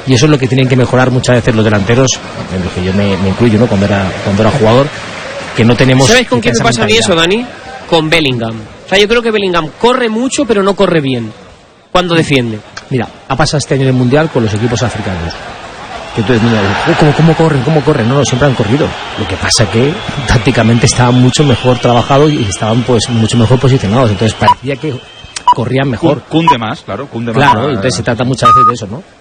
y eso es lo que tienen que mejorar muchas veces los delanteros, en los que yo me incluyo, ¿no? Cuando era jugador, que no tenemos. ¿Sabes con quién me pasa a mí eso, Dani? Con Bellingham. O sea, yo creo que Bellingham corre mucho, pero no corre bien cuando defiende. Mira, ha pasado este año en el Mundial con los equipos africanos. Que entonces, mira, ¿cómo corren? No, siempre han corrido. Lo que pasa que tácticamente estaban mucho mejor trabajados y estaban pues mucho mejor posicionados. Entonces parecía que corrían mejor. Cunde más, claro. Claro, entonces se trata muchas veces de eso, ¿no?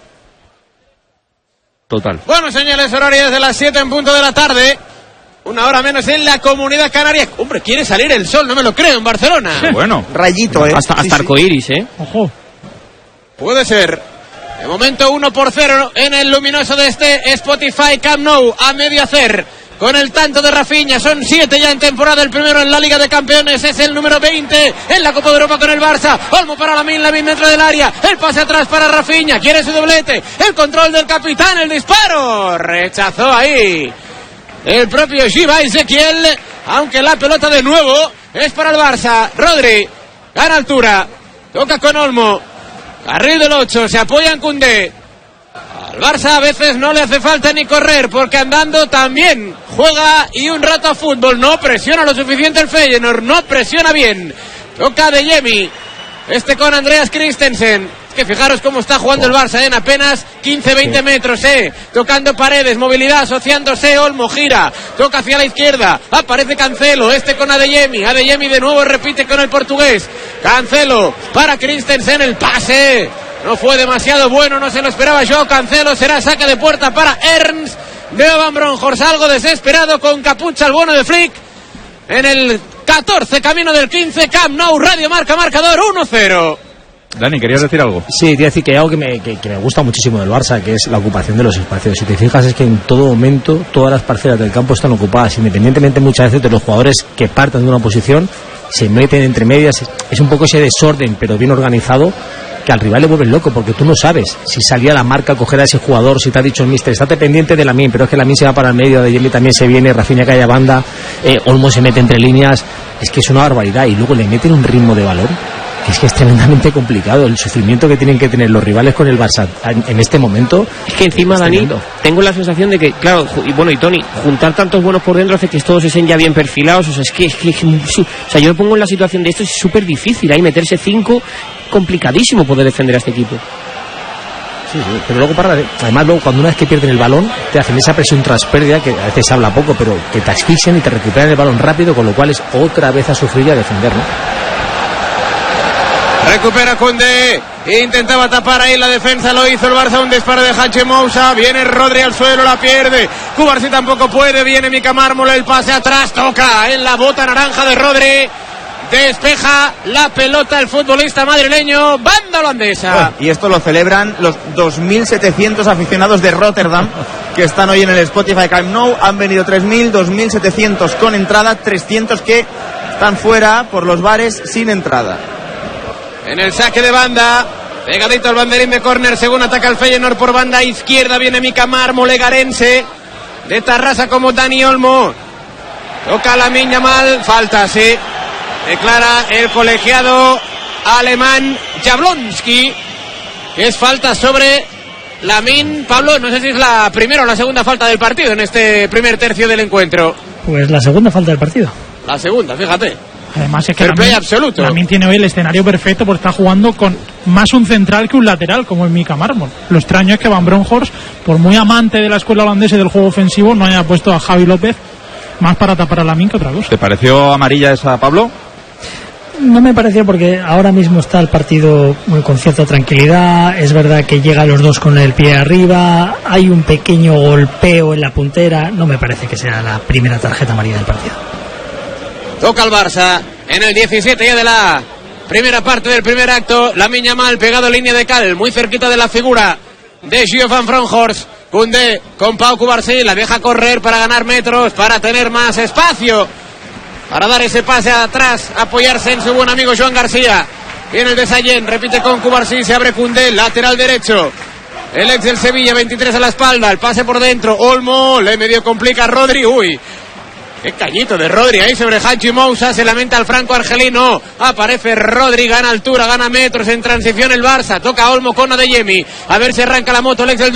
Total. Bueno, señales horarias de las 7 en punto de la tarde. Una hora menos en la Comunidad Canaria. Hombre, quiere salir el sol, no me lo creo, en Barcelona. Bueno. Rayito, Hasta arcoiris, Ojo. Puede ser. De momento 1-0 en el luminoso de este Spotify Camp Nou, a medio hacer. Con el tanto de Rafinha, son 7 ya en temporada, el primero en la Liga de Campeones, es el número 20 en la Copa de Europa con el Barça. Olmo para Lamine dentro del área, el pase atrás para Rafinha, quiere su doblete, el control del capitán, el disparo, rechazó ahí el propio Shiva Ezequiel, aunque la pelota de nuevo es para el Barça. Rodri, gana altura, toca con Olmo, carril del 8, se apoya en Koundé. Al Barça a veces no le hace falta ni correr, porque andando también juega y un rato a fútbol. No presiona lo suficiente el Feyenoord, no presiona bien. Toca de Jemi, con Andreas Christensen. Es que fijaros cómo está jugando el Barça, en apenas 15-20 metros, tocando paredes, movilidad, asociándose. Olmo gira, toca hacia la izquierda, aparece Cancelo, con Adeyemi de nuevo repite con el portugués. Cancelo para Christensen, el pase no fue demasiado bueno, no se lo esperaba yo. Cancelo, será saque de puerta para Ernst de Van Bronckhorst, algo desesperado con capucha al bueno de Flick. En el 14, camino del 15, Camp Nou, Radio Marca, marcador 1-0. Dani, ¿querías decir algo? Sí, quería decir que hay algo que me gusta muchísimo del Barça, que es la ocupación de los espacios. Si te fijas, es que en todo momento todas las parcelas del campo están ocupadas, independientemente muchas veces de los jugadores que partan de una posición, se meten entre medias. Es un poco ese desorden, pero bien organizado, que al rival le vuelve loco, porque tú no sabes si salía la marca a coger a ese jugador, si te ha dicho el míster, estate pendiente de Lamine, pero es que Lamine se va para el medio, de Jemi también se viene, Rafinha cae a banda, Olmo se mete entre líneas, es que es una barbaridad, y luego le meten un ritmo de valor que es tremendamente complicado, el sufrimiento que tienen que tener los rivales con el Barça en este momento. Es que encima, Dani, tengo la sensación de que, claro, y Tony, juntar tantos buenos por dentro hace que todos estén ya bien perfilados. O sea, es que yo me pongo en la situación de esto, es súper difícil, ahí meterse 5, complicadísimo poder defender a este equipo. Sí, pero luego además luego cuando una vez que pierden el balón te hacen esa presión tras pérdida, que a veces se habla poco, pero que te asfixian y te recuperan el balón rápido, con lo cual es otra vez a sufrir y a defender, ¿no? Recupera Koundé, intentaba tapar ahí la defensa, lo hizo el Barça, un disparo de Hachi Moussa, viene Rodri al suelo, la pierde, Cubarsí tampoco puede, viene Mika Mármol, el pase atrás, toca en la bota naranja de Rodri, despeja la pelota el futbolista madrileño, banda holandesa. Y esto lo celebran los 2.700 aficionados de Rotterdam que están hoy en el Spotify Camp Nou. Han venido 3.000, 2.700 con entrada, 300 que están fuera por los bares sin entrada. En el saque de banda, pegadito al banderín de córner, según ataca el Feyenoord por banda izquierda, viene Mika Mármol, Egarense, de Tarrasa como Dani Olmo, toca Lamine Yamal, falta, sí, declara el colegiado alemán Jablonski, que es falta sobre Lamine. Pablo, no sé si es la primera o la segunda falta del partido en este primer tercio del encuentro. Pues la segunda falta del partido. La segunda, fíjate. Además es que Lamine tiene hoy el escenario perfecto porque está jugando con más un central que un lateral, como es Mika Mármol. Lo extraño es que Van Bronckhorst, por muy amante de la escuela holandesa y del juego ofensivo, no haya puesto a Javi López más para tapar a Lamine que otra cosa. ¿Te pareció amarilla esa, Pablo? No me pareció, porque ahora mismo está el partido con cierta tranquilidad. Es verdad que llega los dos con el pie arriba, hay un pequeño golpeo en la puntera. No me parece que sea la primera tarjeta amarilla del partido. Toca el Barça en el 17 ya de la primera parte del primer acto. Lamine Yamal pegado en línea de cal, muy cerquita de la figura de Gio Van Bronckhorst. Koundé con Pau Cubarsí, la deja correr para ganar metros, para tener más espacio, para dar ese pase atrás, apoyarse en su buen amigo Joan García. Viene el de Sallén, repite con Cubarsí, se abre Koundé, lateral derecho. El ex del Sevilla, 23 a la espalda, el pase por dentro. Olmo, le medio complica a Rodri, uy. Qué cañito de Rodri ahí sobre Hachi Moussa, se lamenta el franco argelino, aparece Rodri, gana altura, gana metros en transición el Barça, toca Olmo con Adeyemi, a ver si arranca la moto el ex del